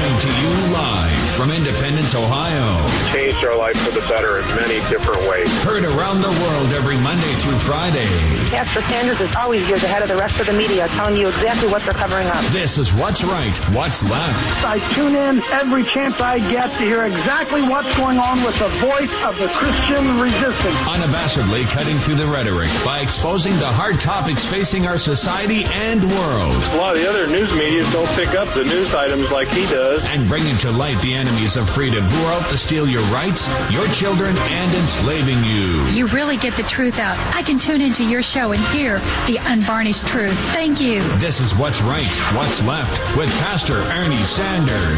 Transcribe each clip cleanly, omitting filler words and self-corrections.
Coming to you live from Independence, Ohio. Changed our life for the better in many different ways. Heard around the world every Monday through Friday. Pastor Sanders is always years ahead of the rest of the media, telling you exactly what they're covering up. This is What's Right, What's Left. I tune in every chance I get to hear exactly what's going on with the voice of the Christian resistance. Unabashedly cutting through the rhetoric by exposing the hard topics facing our society and world. A lot of the other news media don't pick up the news items like he does. And bringing to light the enemies of freedom who are out to steal your rights, your children, and enslaving you. You really get the truth out. I can tune into your show and hear the unvarnished truth. Thank you. This is What's Right, What's Left with Pastor Ernie Sanders.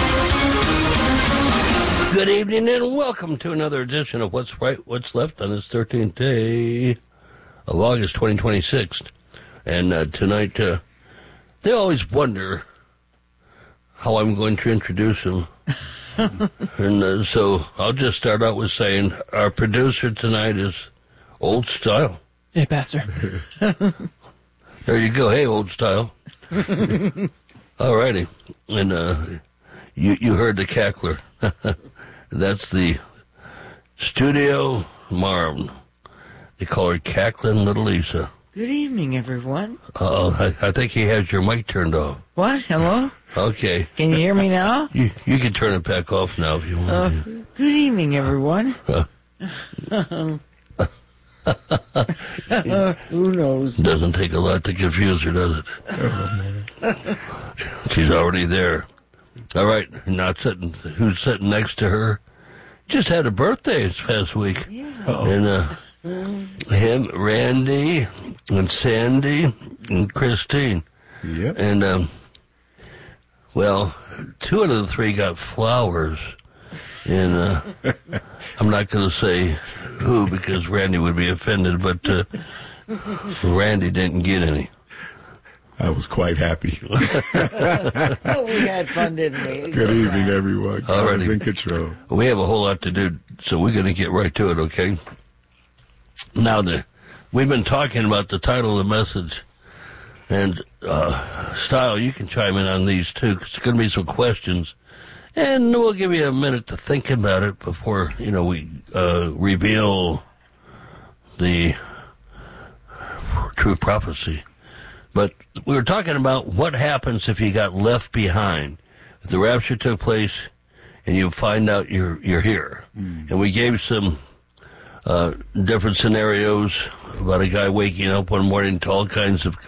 Good evening and welcome to another edition of What's Right, What's Left on this 13th day of August 2026. And tonight, they always wonder how I'm going to introduce him. And so I'll just start out with saying our producer tonight is Old Style. Hey, Pastor. There you go. Hey, Old Style. All righty. And you heard the cackler. That's the Studio Marm. They call her Cackling Little Lisa. Good evening, everyone. I think he has your mic turned off. What? Hello? Okay. Can you hear me now? You can turn it back off now if you want. Good evening, everyone. Who knows? Doesn't take a lot to confuse her, does it? She's already there. All right. Who's sitting next to her? Just had a birthday this past week. Yeah. And him, Randy, and Sandy, and Christine. Yep. And, well, two out of the three got flowers. And I'm not going to say who because Randy would be offended, but Randy didn't get any. I was quite happy. We had fun, didn't we? Good evening, everyone. I was in control. We have a whole lot to do, so we're going to get right to it, okay? Now, we've been talking about the title of the message, and Style, you can chime in on these too, because there's going to be some questions, and we'll give you a minute to think about it before, we reveal the true prophecy. But we were talking about what happens if you got left behind, if the rapture took place, and you find out you're here. Mm. And we gave some different scenarios about a guy waking up one morning to all kinds of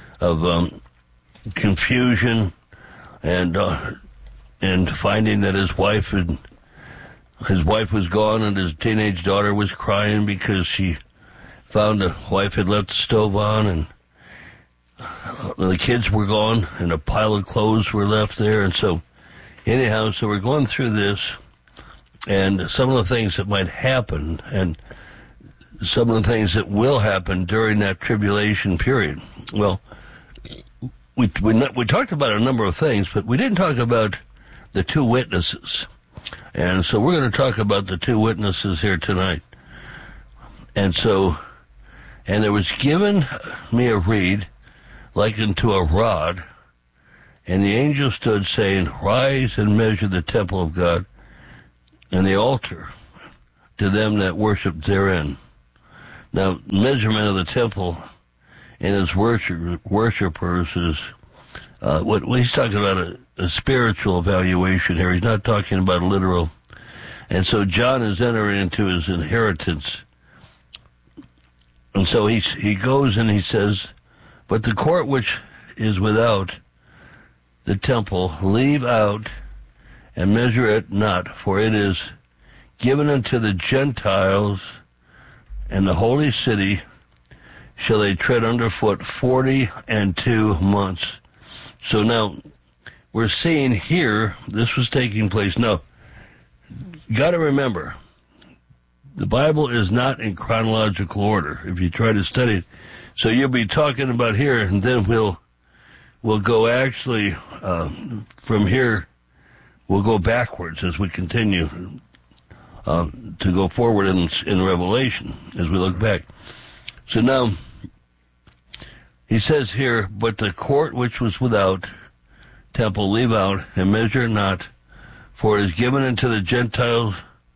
confusion and finding that his wife was gone and his teenage daughter was crying because she found the wife had left the stove on and the kids were gone and a pile of clothes were left there. And so anyhow, so we're going through this and some of the things that might happen and some of the things that will happen during that tribulation period. Well, we talked about a number of things, but we didn't talk about the two witnesses. And so we're going to talk about the two witnesses here tonight. And there was given me a reed like unto a rod, and the angel stood saying, Rise and measure the temple of God and the altar to them that worship therein. Now, measurement of the temple and its worshipers is what he's talking about a spiritual evaluation here. He's not talking about literal. And so John is entering into his inheritance. And so he goes and he says, But the court which is without the temple, leave out and measure it not, for it is given unto the Gentiles, and the holy city shall they tread underfoot 42 months. So now, we're seeing here, this was taking place. Now, you got to remember, the Bible is not in chronological order, if you try to study it. So you'll be talking about here, and then we'll go actually from here. We'll go backwards as we continue to go forward in Revelation as we look back. So now he says here, but the court which was without temple, leave out and measure it not, for it is given unto the Gentiles,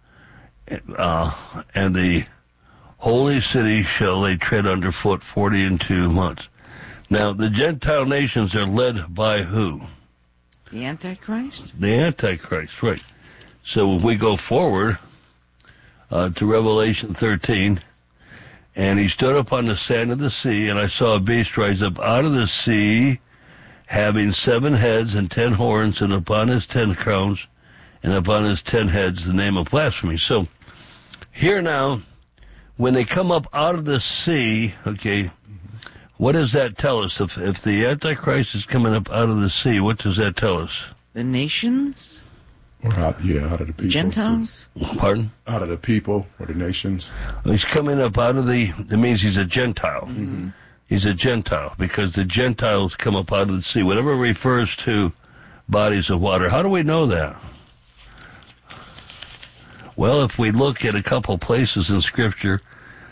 and the holy city shall they tread underfoot 42 months. Now, the Gentile nations are led by who? The Antichrist? The Antichrist, right. So if we go forward to Revelation 13, and he stood up on the sand of the sea, and I saw a beast rise up out of the sea, having 7 heads and 10 horns, and upon his 10 crowns, and upon his 10 heads the name of blasphemy. So here now, when they come up out of the sea, okay, what does that tell us? If the Antichrist is coming up out of the sea, what does that tell us? The nations? Or out of the people. Gentiles? Pardon? Out of the people or the nations. He's coming up out of that means he's a Gentile. Mm-hmm. He's a Gentile because the Gentiles come up out of the sea. Whatever refers to bodies of water. How do we know that? Well, if we look at a couple places in Scripture,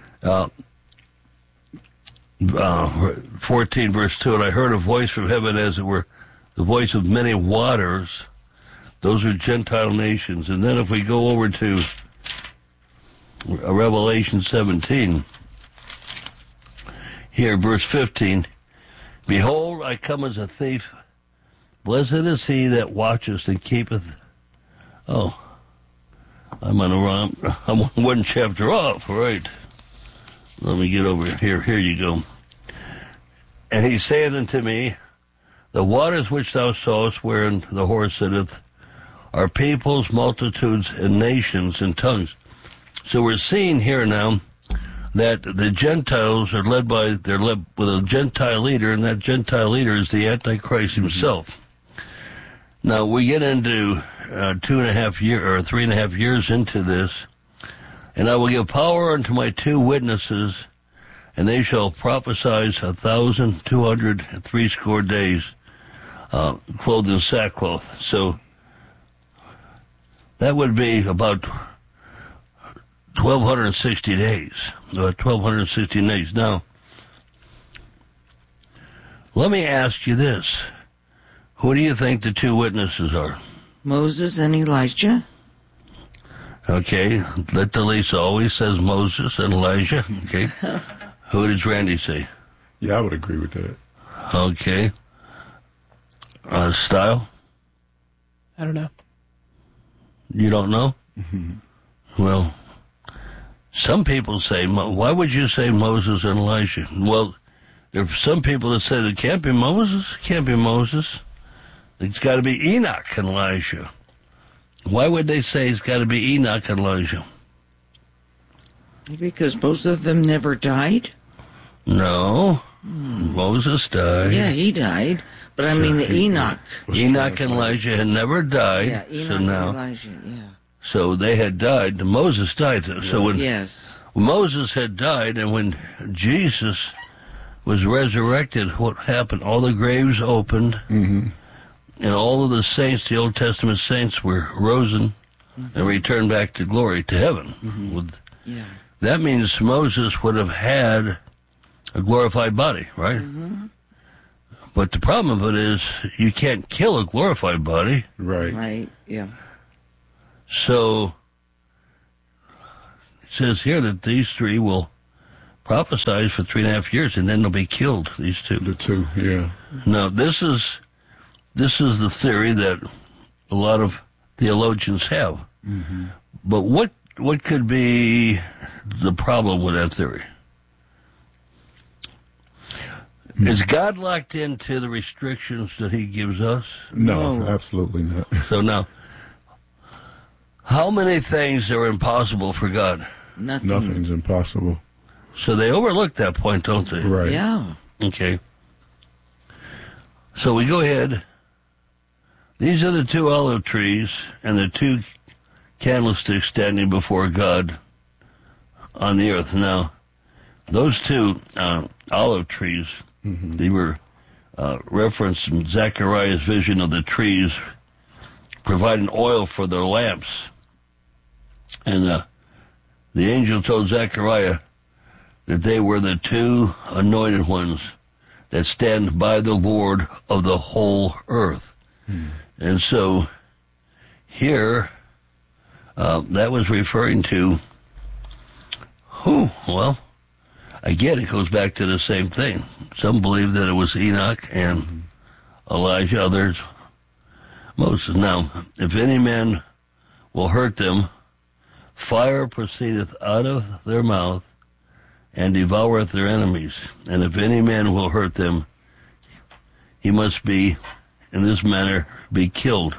14 verse 2, and I heard a voice from heaven as it were the voice of many waters. Those are Gentile nations. And then if we go over to Revelation 17, here, verse 15, behold, I come as a thief. Blessed is he that watcheth and keepeth. Oh, I'm on one chapter off, right? Let me get over here. Here you go. And he saith unto me, the waters which thou sawest, wherein the horse sitteth, are peoples, multitudes, and nations, and tongues. So we're seeing here now that the Gentiles are led with a Gentile leader, and that Gentile leader is the Antichrist himself. Now we get into 3.5 years into this, and I will give power unto my 2 witnesses, and they shall prophesy 1,260 days, clothed in sackcloth. So that would be about 1,260 days. About 1,260 days. Now, let me ask you this. Who do you think the 2 witnesses are? Moses and Elijah. Okay, Lisa always says Moses and Elijah. Okay, who does Randy say? Yeah, I would agree with that. Okay. Style? I don't know. You don't know? Mm-hmm. Well, some people say, why would you say Moses and Elijah? Well, there are some people that said it can't be Moses. It can't be Moses. It's got to be Enoch and Elijah. Why would they say it's got to be Enoch and Elijah? Because both of them never died? No. Moses died. Yeah, he died. But I mean the Enoch. Enoch and Elijah had never died. Yeah, Enoch and Elijah, yeah. So they had died. Moses died. So when Moses had died and when Jesus was resurrected, what happened? All the graves opened. Mm-hmm. And all of the saints, the Old Testament saints, were risen and returned back to glory, to heaven. Mm-hmm. That means Moses would have had a glorified body, right? Mm-hmm. But the problem of it is you can't kill a glorified body. Right. Right, yeah. So it says here that these 3 will prophesy for 3.5 years, and then they'll be killed, these 2. The 2, yeah. Now, this is the theory that a lot of theologians have. Mm-hmm. But what could be the problem with that theory? Mm-hmm. Is God locked into the restrictions that he gives us? No, absolutely not. So now, how many things are impossible for God? Nothing's impossible. So they overlook that point, don't they? Right. Yeah. Okay. So we go ahead. These are the 2 olive trees and the 2 candlesticks standing before God on the earth. Now, those 2 olive trees, they were referenced in Zechariah's vision of the trees providing oil for their lamps. And the angel told Zechariah that they were the 2 anointed ones that stand by the Lord of the whole earth. And so here, that was referring to who? Well, again, it goes back to the same thing. Some believe that it was Enoch and Elijah, others Moses. Now, if any man will hurt them, fire proceedeth out of their mouth and devoureth their enemies. And if any man will hurt them, he must be, in this manner, be killed.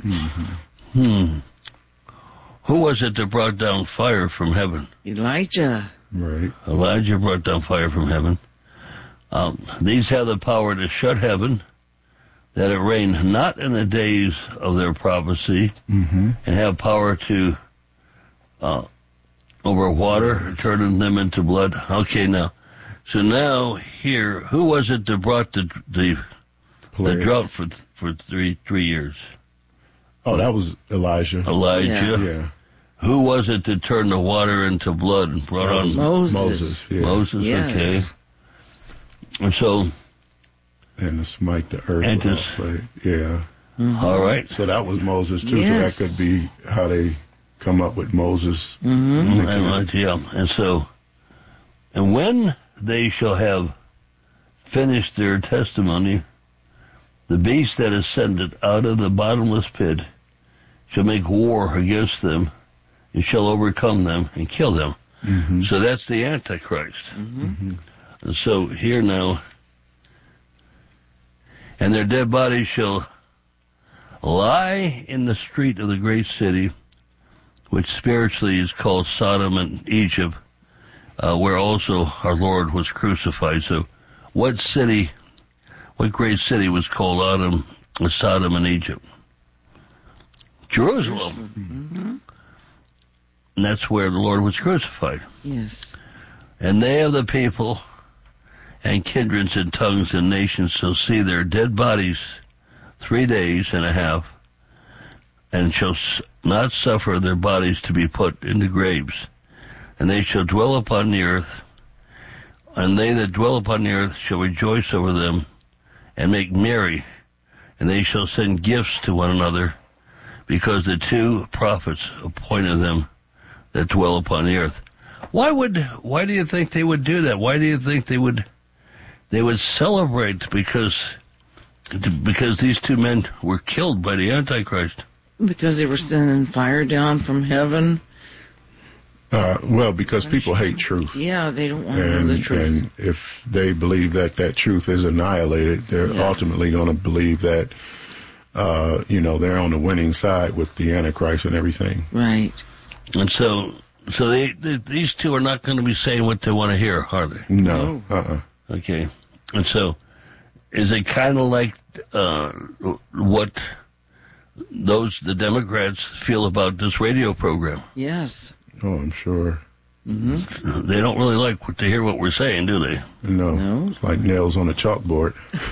Who was it that brought down fire from heaven? Elijah. Right. Elijah brought down fire from heaven. These have the power to shut heaven, that it rain not in the days of their prophecy, and have power to over water, turning them into blood. Okay, now, so now here, who was it that brought the drought for 3 years? Oh, that was Elijah. Elijah. Yeah. Who was it that turned the water into blood and brought on Moses? Yeah. Moses, Yes. okay. And so, And to smite the earth. And to also. Yeah. all right. So that was Moses too. Yes. So that could be how they come up with Moses. Yeah. And so, and when they shall have finished their testimony, the beast that ascended out of the bottomless pit shall make war against them, and shall overcome them and kill them. So that's the Antichrist. And so here now, and their dead bodies shall lie in the street of the great city, which spiritually is called Sodom and Egypt, where also our Lord was crucified. So what great city was called Sodom and Egypt? Jerusalem. And that's where the Lord was crucified. Yes. And they of the people and kindreds and tongues and nations shall see their dead bodies 3 days and a half, and shall not suffer their bodies to be put into graves. And they shall dwell upon the earth, and they that dwell upon the earth shall rejoice over them, and make merry, and they shall send gifts to one another, because the 2 prophets appointed them that dwell upon the earth. Why do you think they would do that? Why do you think they would celebrate because these 2 men were killed by the Antichrist? Because they were sending fire down from heaven. Well, because people hate truth. Yeah, they don't want to know the truth. And if they believe that truth is annihilated, they're ultimately going to believe that, they're on the winning side with the Antichrist and everything. Right. And so these 2 are not going to be saying what they want to hear, are they? No. Okay. And so, is it kind of like what the Democrats feel about this radio program? Yes. Oh, I'm sure. They don't really like to hear what we're saying, do they? No. It's like nails on a chalkboard.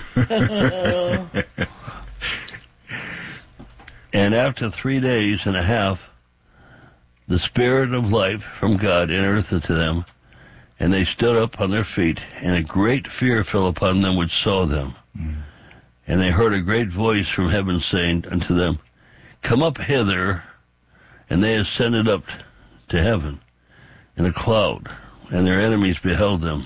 And after 3 days and a half, the Spirit of life from God entereth into them, and they stood up on their feet, and a great fear fell upon them which saw them. And they heard a great voice from heaven saying unto them, Come up hither. And they ascended up to heaven in a cloud, and their enemies beheld them.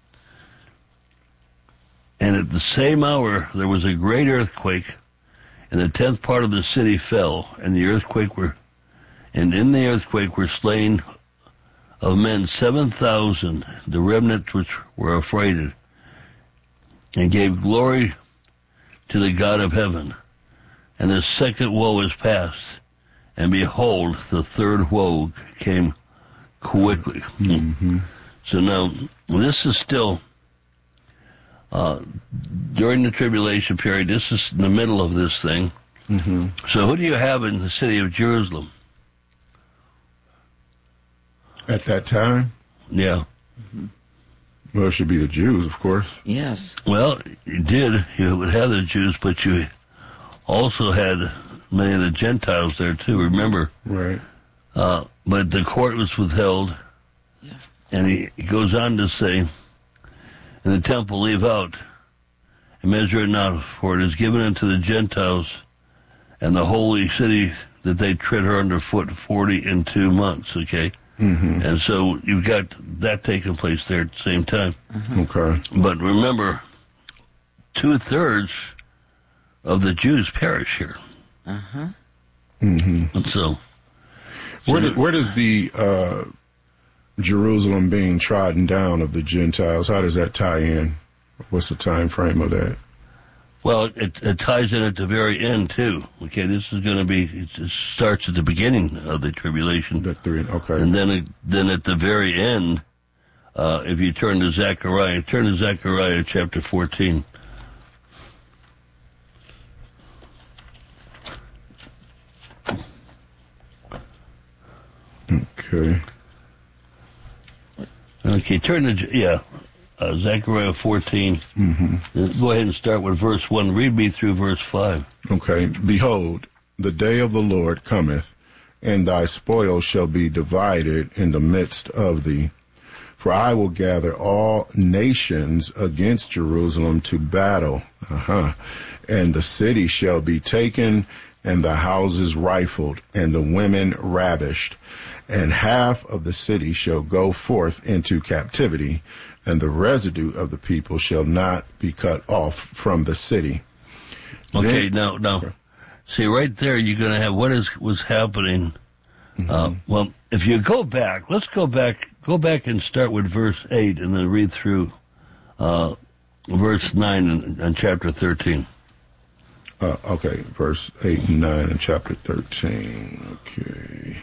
And at the same hour there was a great earthquake, and the 10th part of the city fell, and in the earthquake were slain of men 7,000, the remnant which were affrighted, and gave glory to the God of heaven. And the second woe is past, and behold, the third woe came quickly. So now, this is still during the tribulation period. This is in the middle of this thing. So who do you have in the city of Jerusalem? At that time? Yeah. Well, it should be the Jews, of course. Yes. Well, you would have the Jews, but you also had many of the Gentiles there too, remember? Right. But the court was withheld, and he goes on to say, And the temple leave out, and measure it not, for it is given unto the Gentiles and the holy city that they tread her underfoot 42 months, okay? Mm-hmm. And so you've got that taking place there at the same time. Mm-hmm. Okay. But remember, 2/3 of the Jews perish here. Uh-huh. Mm-hmm. And so... Where does the Jerusalem being trodden down of the Gentiles, how does that tie in? What's the time frame of that? Well, it ties in at the very end, too. Okay, this is going to be, it starts at the beginning of the tribulation. Okay. And then at the very end, if you turn to Zechariah chapter 14. Okay, turn to, Zechariah 14. Mm-hmm. Go ahead and start with verse 1. Read me through verse 5. Okay. Behold, the day of the Lord cometh, and thy spoil shall be divided in the midst of thee. For I will gather all nations against Jerusalem to battle. And the city shall be taken, and the houses rifled, and the women ravished. And half of the city shall go forth into captivity, and the residue of the people shall not be cut off from the city. Okay, now, see, right there you're going to have what was happening. Mm-hmm. Well, if you go back, let's go back and start with verse 8 and then read through verse 9 in chapter 13. Okay, verse 8 and 9 in chapter 13. Okay.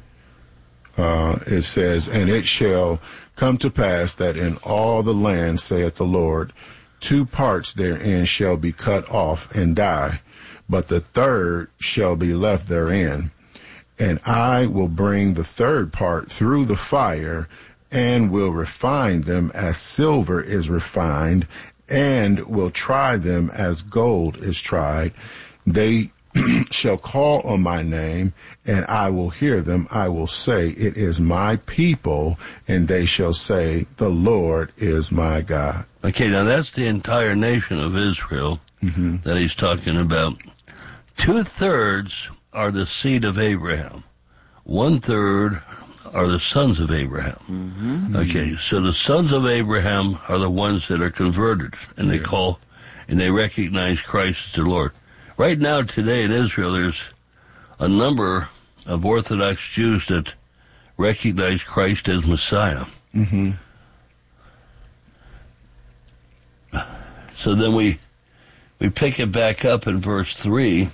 It says, and it shall come to pass that in all the land, saith the Lord, 2 parts therein shall be cut off and die, but the third shall be left therein. And I will bring the third part through the fire, and will refine them as silver is refined, and will try them as gold is tried. They shall call on my name, and I will hear them. I will say, it is my people, and they shall say, the Lord is my God. Okay, now that's the entire nation of Israel that he's talking about. 2/3 are the seed of Abraham. 1/3 are the sons of Abraham. Mm-hmm. Okay, so the sons of Abraham are the ones that are converted, and they call and they recognize Christ as the Lord. Right now, today in Israel, there's a number of Orthodox Jews that recognize Christ as Messiah. Mm-hmm. So then we pick it back up in verse 3.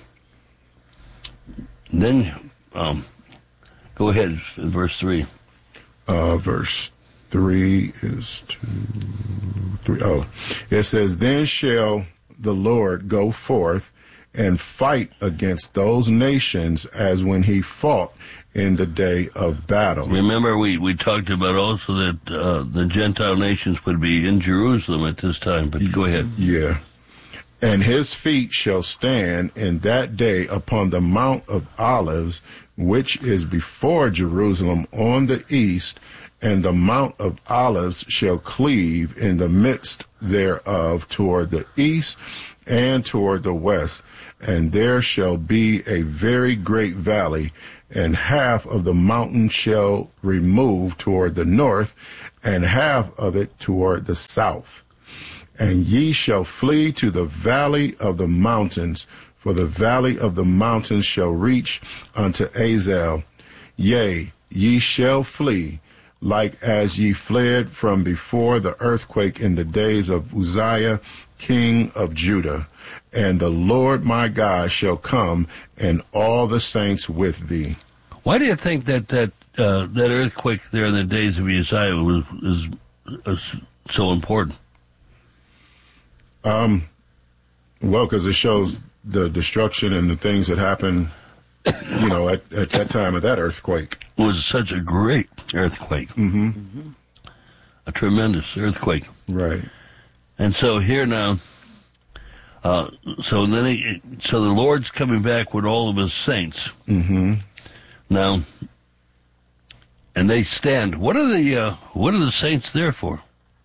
Then, go ahead, verse 3. Verse 3 is 2, 3. Oh, it says, then shall the Lord go forth and fight against those nations as when he fought in the day of battle. Remember, we talked about also that the Gentile nations would be in Jerusalem at this time, but go ahead. Yeah. And his feet shall stand in that day upon the Mount of Olives, which is before Jerusalem on the east, and the Mount of Olives shall cleave in the midst thereof toward the east and toward the west. And there shall be a very great valley, and half of the mountain shall remove toward the north, and half of it toward the south. And ye shall flee to the valley of the mountains, for the valley of the mountains shall reach unto Azel. Yea, ye shall flee, like as ye fled from before the earthquake in the days of Uzziah, king of Judah. And the Lord my God shall come, and all the saints with thee. Why do you think that earthquake there in the days of Uzziah was so important? Well, because it shows the destruction and the things that happened, at that time of that earthquake. It was such a great earthquake. Mm-hmm. Mm-hmm. A tremendous earthquake. Right. And so here now, so the Lord's coming back with all of his saints. Mm-hmm. Now, and they stand. What are the saints there for?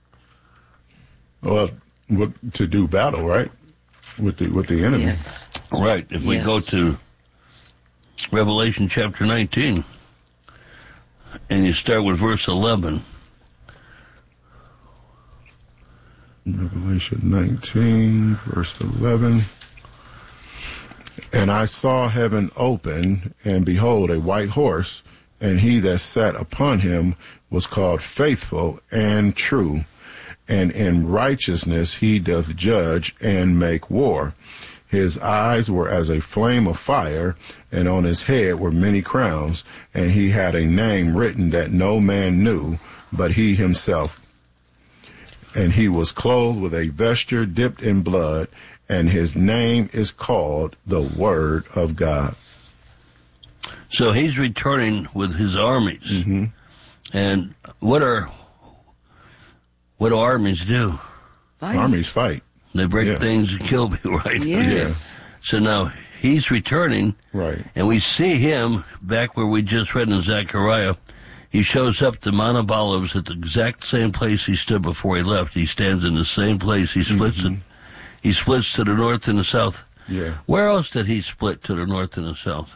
Well, to do battle, right? With the enemy. Yes. Right. If we go to Revelation chapter 19. And you start with verse 11. Revelation 19, verse 11. And I saw heaven open, and behold, a white horse, and he that sat upon him was called Faithful and True, and in righteousness he doth judge and make war. His eyes were as a flame of fire, and on his head were many crowns, and he had a name written that no man knew, but he himself. And he was clothed with a vesture dipped in blood, and his name is called the Word of God. So he's returning with his armies. Mm-hmm. And what do armies do? Fight. Armies fight. They break Yeah. things and kill people, right? Yes. So now he's returning, Right. and we see him back where we just read in Zechariah. He shows up to Mount of Olives at the exact same place he stood before he left. He stands in the same place. He splits it. He splits to the north and the south. Yeah. Where else did he split to the north and the south?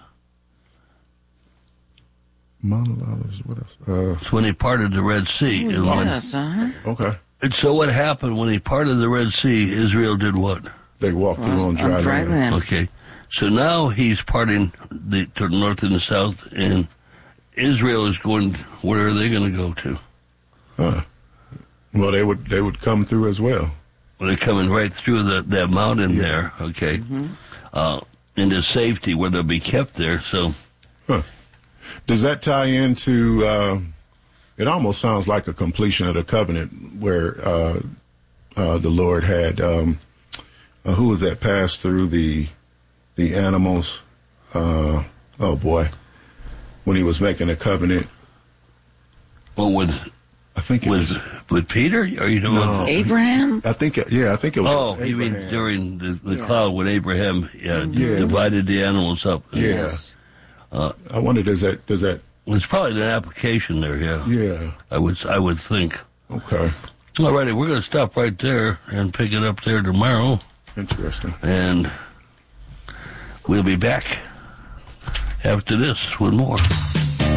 Mount of Olives, what else? It's when he parted the Red Sea. And when- Yes, uh-huh. Okay. and so what happened when he parted the Red Sea? Israel did what? They walked through on dry land. land. Okay. So now he's parting to the north and the south, and Israel is going, where are they going to go to? Well, they would come through as well. Well, they're coming right through that mountain there, okay, into safety where they'll be kept there. So, Does that tie into, it almost sounds like a completion of the covenant where the Lord had, who was that passed through the animals? Oh boy. When he was making a covenant. well, with I think it was Peter? Are you doing? No. Abraham? I think it was Oh, you Abraham. mean during the cloud when Abraham divided the animals up? Yeah. Yes. I wonder, does that There's probably an application there. yeah. I would think. Okay. All righty, we're going to stop right there and pick it up there tomorrow, Interesting. and we'll be back after this with more.